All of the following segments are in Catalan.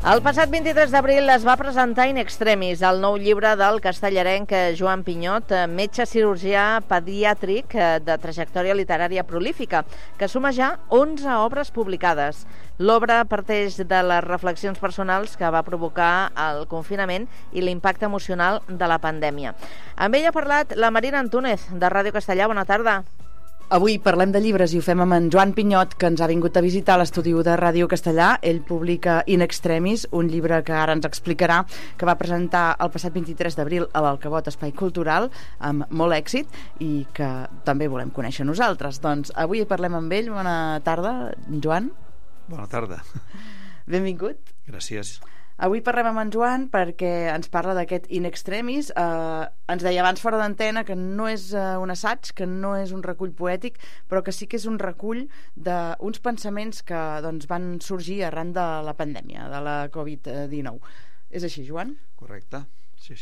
El passat 23 d'abril es va presentar In Extremis, el nou llibre del castellarenc Joan Pinyot, metge cirurgià pediàtric de trajectòria literària prolífica, que suma ja 11 obres publicades. L'obra parteix de les reflexions personals que va provocar el confinament i l'impacte emocional de la pandèmia. Amb ell ha parlat la Marina Antúnez, de Ràdio Castellà. Bona tarda. Avui parlem de llibres i ho fem amb en Joan Pinyot, que ens ha vingut a visitar a l'estudi de Ràdio Castellà. Ell publica In Extremis, un llibre que ara ens explicarà, que va presentar el passat 23 d'abril a l'Alcavot Espai Cultural, amb molt èxit, i que també volem conèixer nosaltres. Doncs avui parlem amb ell. Bona tarda, Joan. Bona tarda. Benvingut. Gràcies. Avui parlem amb en Joan perquè ens parla d'aquest In Extremis. Ens deia abans fora d'antena que no és un assaig, que no és un recull poètic, però que sí que és un recull d'uns pensaments que van sorgir arran de la pandèmia, de la Covid-19. És així, Joan? Correcte, sí.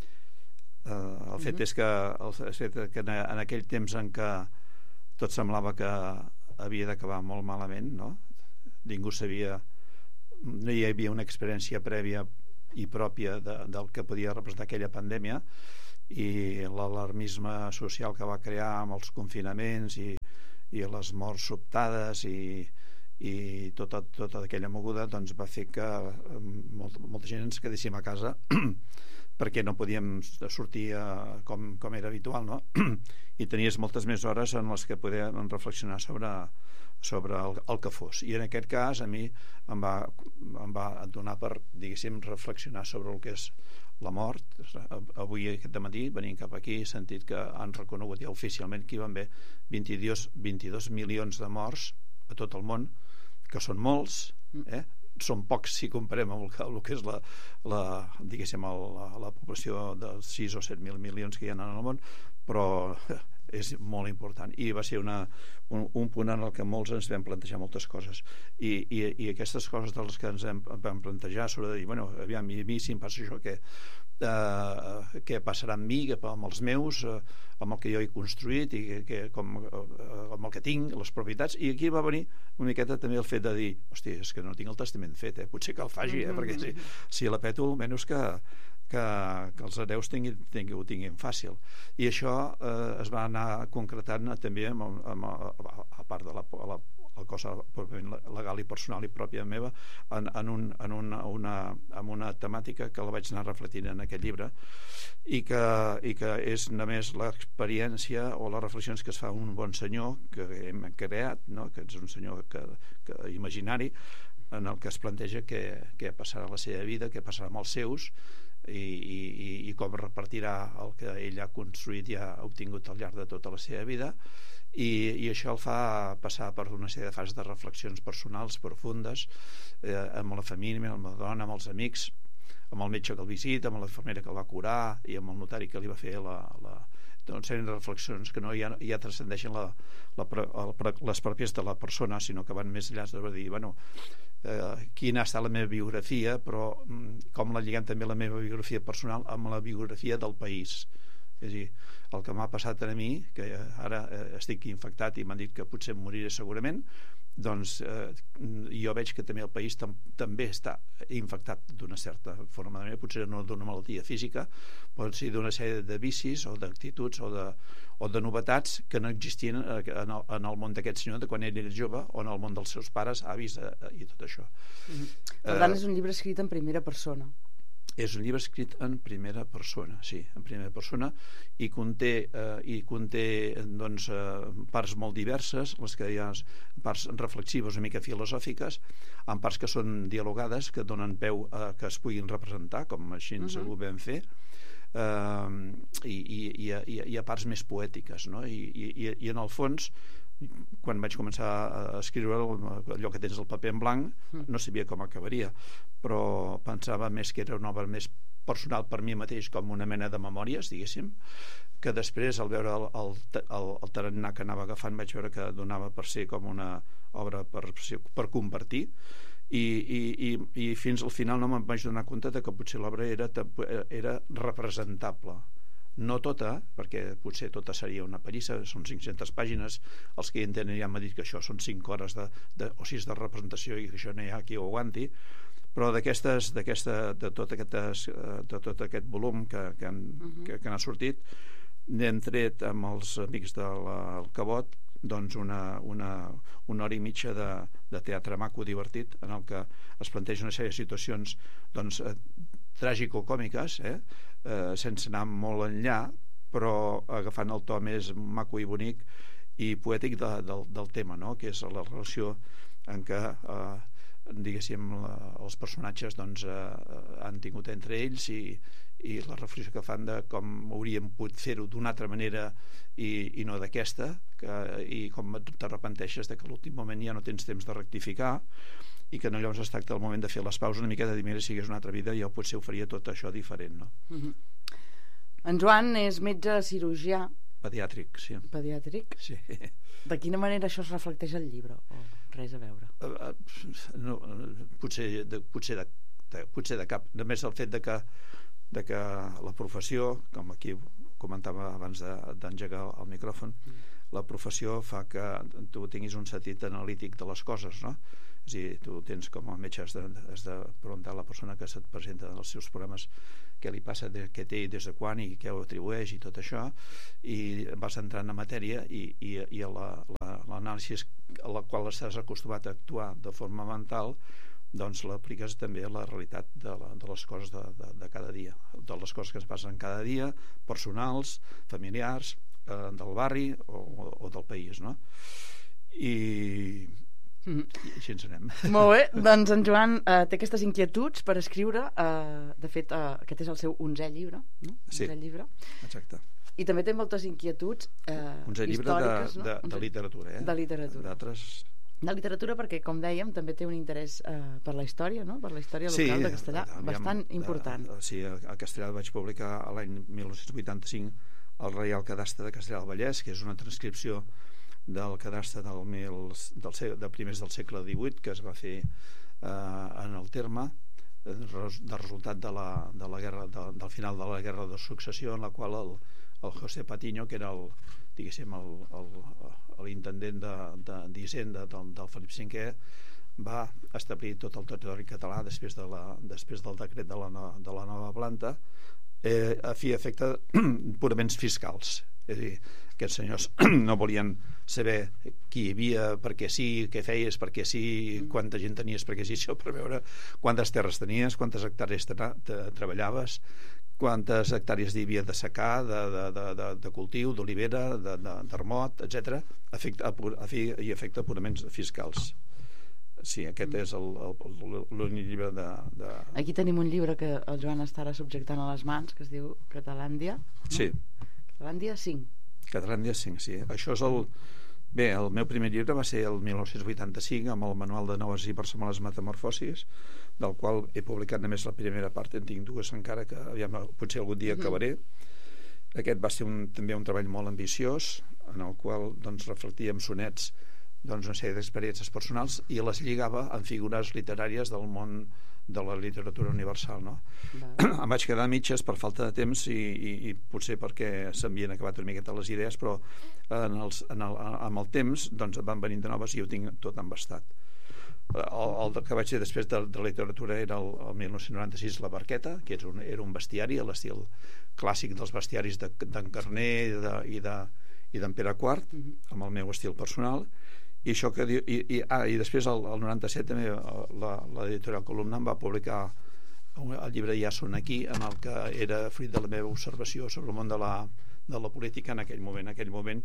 El fet és que en aquell temps en què tot semblava que havia d'acabar molt malament, no? Ningú sabia, no hi havia una experiència prèvia i pròpia del que podia representar aquella pandèmia, i l'alarmisme social que va crear amb els confinaments i les morts sobtades i tota aquella moguda, doncs va fer que molta gent ens quedéssim a casa perquè no podíem sortir com era habitual, no? I tenies moltes més hores en les que podíem reflexionar sobre el que fos, i en aquest cas a mi em va donar per, diguéssim, reflexionar sobre el que és la mort. Avui, aquest matí, venint cap aquí, he sentit que han reconegut ja oficialment que hi van haver 22 milions de morts a tot el món, que són molts, són pocs si comparem amb el que és diguéssim, la població dels 6 o 7 mil milions que hi ha en el món, però és molt important, i va ser un punt en el que molts ens vam plantejar moltes coses, i aquestes coses de les que ens vam plantejar sobre de dir, bueno, aviam, a mi si em passa això, què passarà amb mi, amb els meus, amb el que jo he construït, i amb el que tinc, les propietats. I aquí va venir una miqueta també el fet de dir, hòstia, és que no tinc el testament fet, potser que el faci, perquè si la peto, almenys que els hereus ho tinguin fàcil. I això es va anar concretant també a part de la cosa legal i personal i pròpia meva, amb una temàtica que la vaig anar reflectint en aquest llibre, i que és només l'experiència o les reflexions que es fa un bon senyor que hem creat, no? Que és un senyor imaginari, en el que es planteja què passarà a la seva vida, què passarà amb els seus, i com repartirà el que ell ha construït i ha obtingut al llarg de tota la seva vida, i això el fa passar per una sèrie de fases de reflexions personals profundes, amb la família, amb la dona, amb els amics, amb el metge que el visita, amb l'infermera que el va curar i amb el notari que li va fer una sèrie de reflexions que no ja transcendeixen les pròpies de la persona, sinó que van més enllà de dir, bueno, quina ha estat la meva biografia, però com la lliguem també la meva biografia personal amb la biografia del país. És a dir, el que m'ha passat a mi, que ara estic infectat i m'han dit que potser em moriré segurament, doncs jo veig que també el país també està infectat d'una certa forma, potser no d'una malaltia física, pot ser d'una sèrie de vicis o d'actituds o de novetats que no existien en el món d'aquest senyor de quan ell era jove, o en el món dels seus pares, avis i tot això. Per tant, és un llibre escrit en primera persona. És un llibre escrit en primera persona, sí, en primera persona, i conté doncs, parts molt diverses, les que hi ha parts reflexives, una mica filosòfiques, amb parts que són dialogades, que donen peu a que es puguin representar, com així ens ho vam fer, i hi ha parts més poètiques, no? I en el fons, quan vaig començar a escriure allò que tens el paper en blanc, no sabia com acabaria, però pensava més que era una obra més personal per mi mateix, com una mena de memòries, diguéssim, que després, al veure el tarannà que anava agafant, vaig veure que donava per ser com una obra per compartir, i fins al final no me'n vaig donar compte de que potser l'obra era representable. No tota, perquè potser tota seria una pallissa, són 500 pàgines, els que hi entenen ja m'han dit que això són 5 hores o 6 de representació i que això no hi ha qui ho aguanti, Però de tot aquest volum que n'ha sortit, n'hem tret amb els amics del Cabot doncs una hora i mitja de teatre maco, divertit, en el que es planteja una sèrie de situacions doncs tràgico-còmiques, sense anar molt enllà, però agafant el to més maco i bonic i poètic del tema, no? Que és la relació en què diguéssim els personatges doncs han tingut entre ells i la reflexió que fan de com hauríem pogut fer-ho d'una altra manera i no d'aquesta, i com t'arrepenteixes de que a l'últim moment ja no tens temps de rectificar, i que llavors es tracta del moment de fer les pauses una mica, de dir, mira, si hagués una altra vida jo potser ho faria tot això diferent, no? En Joan és metge cirurgià pediàtric, sí. Pediàtric? Sí. De quina manera això es reflecteix al llibre? O res a veure? No, potser de cap. Només el fet de que la professió, com aquí comentava abans d'engegar el micròfon, la professió fa que tu tinguis un sentit analític de les coses, no? És a dir, tu tens com a metge has de preguntar a la persona que se't presenta en els seus programes què li passa, què té i des de quan i què ho atribueix i tot això, i vas entrant en matèria i a l'anàlisi a la qual estàs acostumat a actuar de forma mental, doncs l'apliques també a la realitat de les coses de cada dia, de les coses que es passen cada dia, personals, familiars, del barri o del país, no? I així ens anem. Molt bé, doncs en Joan té aquestes inquietuds per escriure, de fet aquest és el seu 11è llibre, no? Sí, 11è llibre. Exacte. I també té moltes inquietuds 11è llibre històriques, no? de literatura, De literatura. D'altres... De literatura perquè, com dèiem, també té un interès per la història, no? Per la història local de Castellar, bastant important. Sí, a Castellar vaig publicar l'any 1985 el Reial Cadastre de Castellar del Vallès, que és una transcripció del cadastre de primers del segle XVIII que es va fer en el terme de resultat de la guerra del final de la guerra de successió, en la qual el José Patiño, que era l'intendent d'Hisenda del Felip V, va establir tot el territori català després del decret de la nova planta a fi i efecte purament fiscals. És a dir, aquests senyors no volien saber qui hi havia, perquè sí, què feies, perquè sí, quanta gent tenies, perquè sí, això per veure quantes terres tenies, quantes hectàrees treballaves, quantes hectàrees hi havia de secà, de cultiu, d'olivera, d'armot, etc., a fi i efecte purament fiscals. Sí, aquest és l'únic llibre de... Aquí tenim un llibre que el Joan estarà subjectant a les mans, que es diu Catalàndia. Sí. Catalàndia 5. Catalàndia 5, sí. Això és Bé, el meu primer llibre va ser el 1985 amb el Manual de noves i parsemales metamorfosis, del qual he publicat només la primera part, en tinc dues encara que potser algun dia acabaré. Aquest va ser també un treball molt ambiciós, en el qual doncs, reflectia amb sonets doncs, una sèrie d'experiències personals i les lligava amb figures literàries del món de la literatura universal, no? Em vaig quedar a mitges per falta de temps i potser perquè s'havien acabat una miqueta les idees, però amb el temps doncs, van venint de noves i ho tinc tot embastat. El que vaig fer després de literatura era el 1996 La Barqueta, que era un bestiari a l'estil clàssic dels bestiaris d'en Carner i d'en Pere IV, amb el meu estil personal. I després el 97 també l'editorial Columna em va publicar el llibre Ja són aquí, en el que era fruit de la meva observació sobre el món de la política en aquell moment. En aquell moment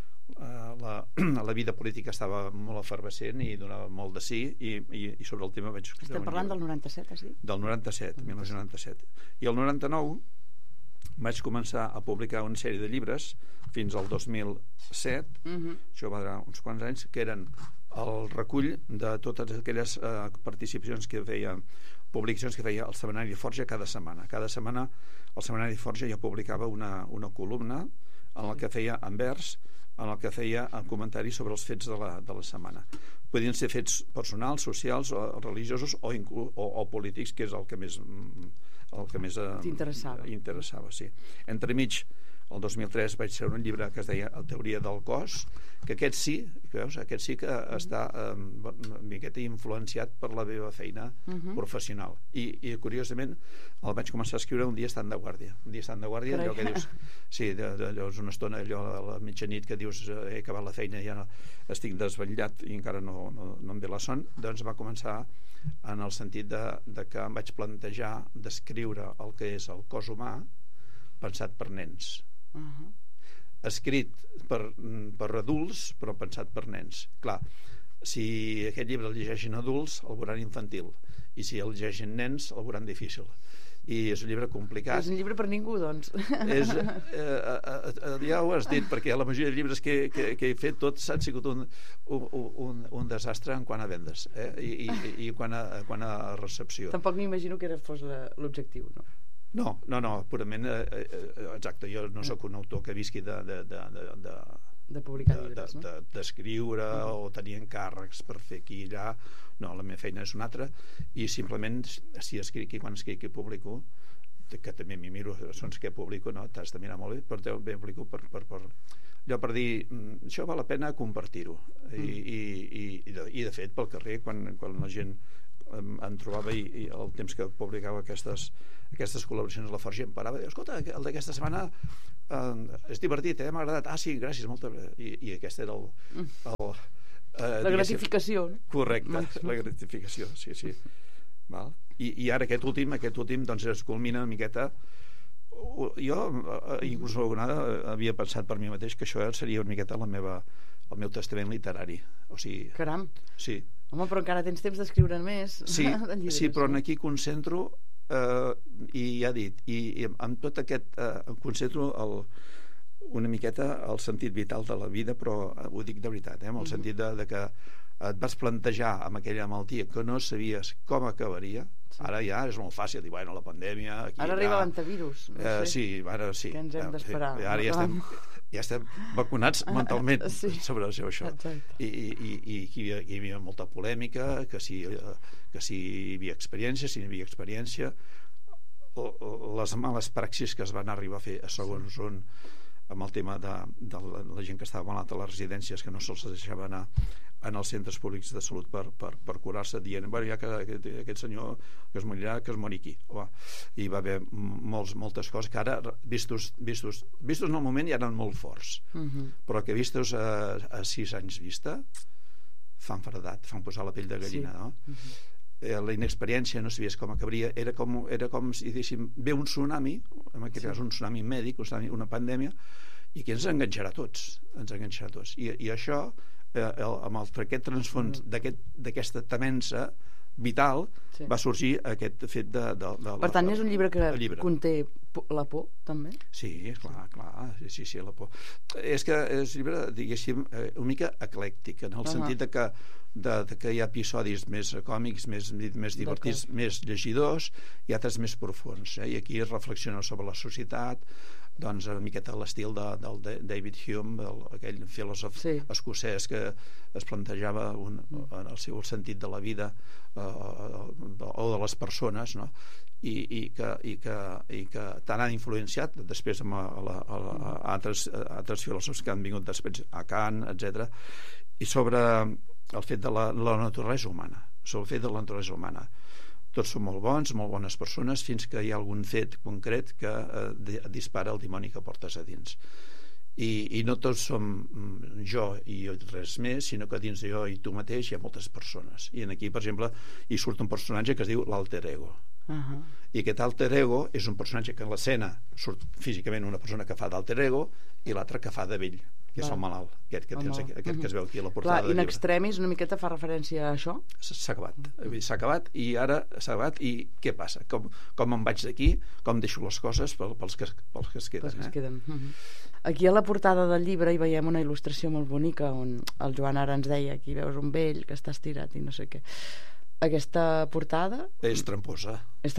la vida política estava molt efervescent i donava molt de sí, i sobre el tema vaig escriure. Estem parlant del 97, has dit? Del 97, 1997. I el 99 vaig començar a publicar una sèrie de llibres fins al 2007, això va durar uns quants anys, que eren el recull de totes aquelles participacions que feia, publicacions que feia el Setmanari Forja cada setmana. Cada setmana el Setmanari Forja ja publicava una columna en la que feia en vers, en el que feia comentaris sobre els fets de la setmana. Podien ser fets personals, socials, o religiosos o polítics, que és el que més t'interessava. Sí. Entremig el 2003 vaig treure un llibre que es deia La teoria del cos, que aquest sí que està una miqueta influenciat per la meva feina professional. I curiosament el vaig començar a escriure un dia estant de guàrdia. Allò que dius... Sí, allò és una estona, allò a la mitjanit que dius he acabat la feina, ja no, estic desvetllat i encara no em ve la son, doncs va començar en el sentit de que em vaig plantejar d'escriure el que és el cos humà pensat per nens. Escrit per adults però pensat per nens. Clar, si aquest llibre el llegeixin adults el veuran infantil, i si el llegeixin nens el veuran difícil, i és un llibre complicat. És un llibre per ningú, doncs. Ja ho has dit, perquè la majoria de llibres que he fet tots han sigut un desastre en quant a vendes, i quant a recepció. Tampoc m'imagino que fos l'objectiu, no? No, purament exacte, jo no sóc un autor que visqui de publicar llibres, no? D'escriure o tenir encàrrecs per fer aquí i allà. No, la meva feina és una altra, i simplement si escric i quan escric i publico, que també m'hi miro sons que publico, no? T'has de mirar molt bé, però també publico allò per dir això val la pena compartir-ho, i de fet pel carrer quan la gent em trobava i el temps que publicava aquestes col·laboracions a la Forja em parava i deia, escolta, el d'aquesta setmana és divertit, m'ha agradat. Sí, gràcies, molta. I aquest era la gratificació. Correcte, la gratificació, sí. Val? I ara aquest últim doncs es culmina una miqueta. Jo inclús alguna vegada havia pensat per mi mateix que això seria una miqueta el meu testament literari. O sigui, caram. Sí. Home, però encara tens temps d'escriure més. Sí, però aquí concentro i ja he dit, i amb tot aquest concentro una miqueta el sentit vital de la vida, però ho dic de veritat, amb el sentit de que et vas plantejar amb aquella malaltia que no sabies com acabaria. Ara ja és molt fàcil dir, bueno, la pandèmia aquí, ara arriba l'antivirus, no sé. Sí, ara sí, que ens hem d'esperar. Ara ja estem vacunats mentalment sobre això. I hi havia molta polèmica, que si hi havia experiència, si no hi havia experiència, les males praxis que es van arribar a fer segons on, amb el tema de la gent que estava malalta a les residències, que no se'ls deixava anar en els centres públics de salut per curar-se, dient, bueno, ja que aquest senyor que es morirà, que es mori aquí. I va haver moltes coses que ara, vistos en el moment, ja eren molt forts, però que vistos a 6 anys vista fan fredat, fan posar la pell de gallina, no? La inexperiència, no sabies com acabaria, era com si diguéssim, ve un tsunami, en aquest cas un tsunami mèdic, una pandèmia, i que ens enganxarà a tots. I això, amb aquest transfons d'aquesta temença vital, va sorgir aquest fet de... Per tant, és un llibre que conté la por, també? Sí, clar, sí, la por. És que és un llibre, diguéssim, una mica eclèctic, en el sentit que hi ha episodis més còmics, més divertits, més llegidors, i altres més profuns. I aquí es reflexiona sobre la societat, doncs una miqueta l'estil del David Hume, aquell filòsof escocès que es plantejava en el seu sentit de la vida o de les persones, no? I que tant han influenciat després amb altres filòsofs que han vingut després, a Kant, etc., i sobre el fet de la naturalesa humana. Tots són molt bons, molt bones persones, fins que hi ha algun fet concret que dispara el dimoni que portes a dins. I no tots som jo i res més, sinó que dins de jo i tu mateix hi ha moltes persones. I aquí, per exemple, hi surt un personatge que es diu l'alter ego. I aquest alter ego és un personatge que en l'escena surt físicament una persona que fa d'alter ego i l'altra que fa de vell, que és el malalt, aquest que es veu aquí a la portada del llibre. In extremis una miqueta fa referència a això? S'ha acabat i ara s'ha acabat, i què passa? Com em vaig d'aquí, com deixo les coses pels que es queden. Aquí a la portada del llibre hi veiem una il·lustració molt bonica on el Joan ara ens deia, aquí veus un vell que està estirat i no sé què. Aquesta portada... És tramposa.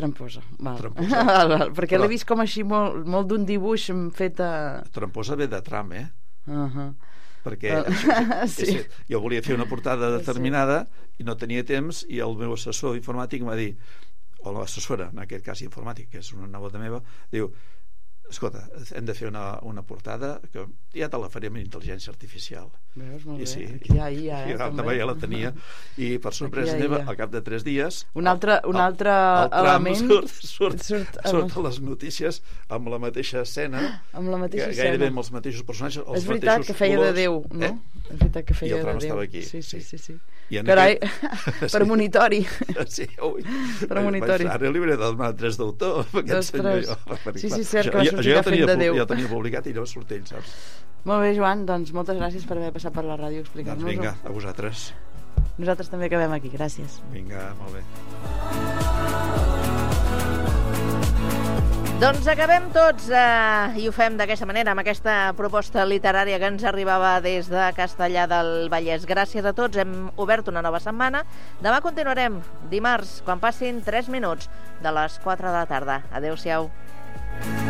Perquè l'he vist com així molt d'un dibuix fet a... Tramposa ve de tram, perquè jo volia fer una portada determinada i no tenia temps, i el meu assessor informàtic m'ha dit, o l'assessora, en aquest cas informàtic, que és una nebota meva, diu, escolta, hem de fer una portada que ja te la farem en intel·ligència artificial. Veus, molt bé. Sí, aquí hi ha IA, també ja la tenia, i per sorpresa meva, al cap de 3 dies un altre element surt a les notícies amb la mateixa escena, amb la mateixa gairebé escena. amb els mateixos personatges, els és veritat mateixos que feia colors, de Déu, no? És veritat que feia i el tram de Déu. estava aquí. Sí. I carai, per monitori. Sí, ui. Per monitori. Ara li hauré de demanar drets d'autor. Sí, cert, que va sortir que fent de Déu. Ja el tenia publicat i llavors surt ell, saps? Molt bé, Joan, doncs moltes gràcies per haver passat per la ràdio a explicar-nos-ho. Doncs vinga, a vosaltres. Nosaltres també acabem aquí, gràcies. Vinga, molt bé. Doncs acabem tots i ho fem d'aquesta manera, amb aquesta proposta literària que ens arribava des de Castellar del Vallès. Gràcies a tots, hem obert una nova setmana. Demà continuarem, dimarts, quan passin 3 minuts de les 4 de la tarda. Adéu-siau.